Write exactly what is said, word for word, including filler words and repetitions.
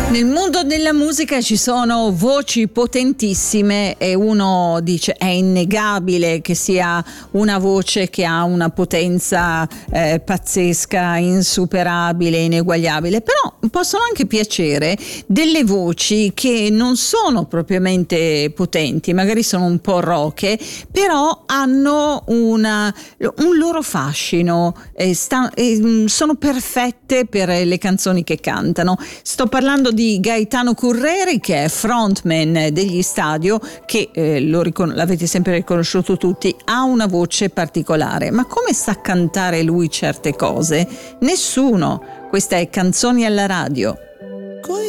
Nel mondo della musica ci sono voci potentissime e uno dice è innegabile che sia una voce che ha una potenza eh, pazzesca, insuperabile, ineguagliabile, però possono anche piacere delle voci che non sono propriamente potenti, magari sono un po' roche, però hanno una, un loro fascino, eh, sta, eh, sono perfette per le canzoni che cantano. Sto parlando di di Gaetano Curreri, che è frontman degli Stadio, che eh, lo ricon- l'avete sempre riconosciuto tutti, ha una voce particolare, ma come sa cantare lui certe cose? Nessuno. Questa è Canzoni alla radio.